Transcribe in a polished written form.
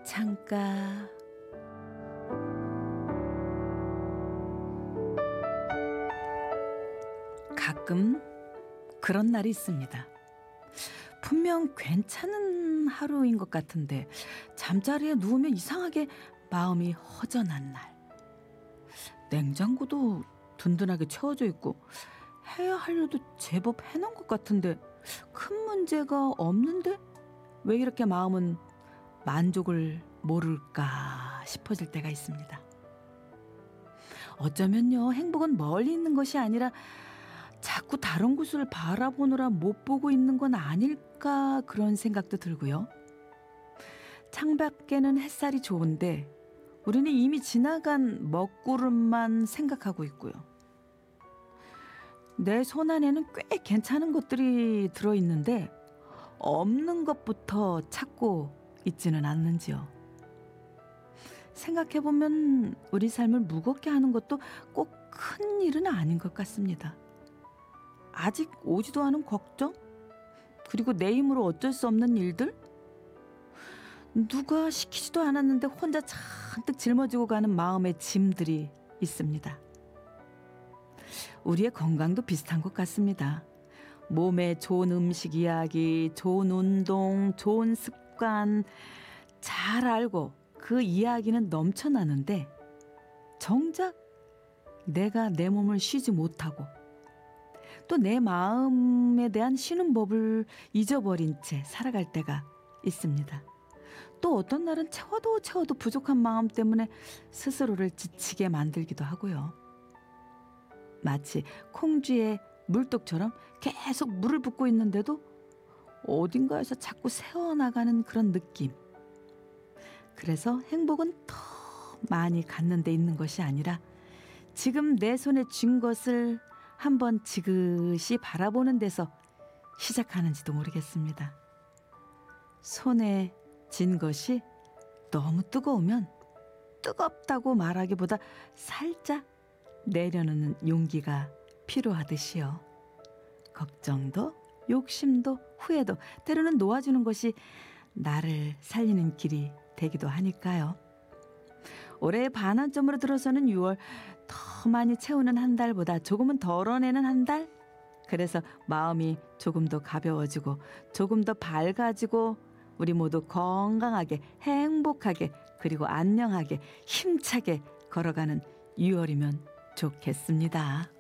창가. 가끔 그런 날이 있습니다. 분명 괜찮은 하루인 것 같은데 잠자리에 누우면 이상하게 마음이 허전한 날. 냉장고도 든든하게 채워져 있고 해야 할 일도 제법 해놓은 것 같은데 큰 문제가 없는데 왜 이렇게 마음은 만족을 모를까 싶어질 때가 있습니다. 어쩌면요, 행복은 멀리 있는 것이 아니라 자꾸 다른 곳을 바라보느라 못 보고 있는 건 아닐까, 그런 생각도 들고요. 창밖에는 햇살이 좋은데 우리는 이미 지나간 먹구름만 생각하고 있고요. 내 손 안에는 꽤 괜찮은 것들이 들어있는데 없는 것부터 찾고 있지는 않는지요. 생각해보면 우리 삶을 무겁게 하는 것도 꼭 큰 일은 아닌 것 같습니다. 아직 오지도 않은 걱정? 그리고 내 힘으로 어쩔 수 없는 일들? 누가 시키지도 않았는데 혼자 잔뜩 짊어지고 가는 마음의 짐들이 있습니다. 우리의 건강도 비슷한 것 같습니다. 몸에 좋은 음식 이야기, 좋은 운동, 좋은 습관 잘 알고 그 이야기는 넘쳐나는데 정작 내가 내 몸을 쉬지 못하고 또 내 마음에 대한 쉬는 법을 잊어버린 채 살아갈 때가 있습니다. 또 어떤 날은 채워도 부족한 마음 때문에 스스로를 지치게 만들기도 하고요. 마치 콩쥐의 물독처럼 계속 물을 붓고 있는데도 어딘가에서 자꾸 새어나가는 그런 느낌. 그래서 행복은 더 많이 갖는 데 있는 것이 아니라 지금 내 손에 쥔 것을 한번 지그시 바라보는 데서 시작하는지도 모르겠습니다. 손에 쥔 것이 너무 뜨거우면 뜨겁다고 말하기보다 살짝 내려놓는 용기가 필요하듯이요. 걱정도 욕심도 후회도 때로는 놓아주는 것이 나를 살리는 길이 되기도 하니까요. 올해의 반환점으로 들어서는 6월, 더 많이 채우는 한 달보다 조금은 덜어내는 한 달? 그래서 마음이 조금 더 가벼워지고 조금 더 밝아지고 우리 모두 건강하게 행복하게 그리고 안녕하게 힘차게 걸어가는 6월이면 좋겠습니다.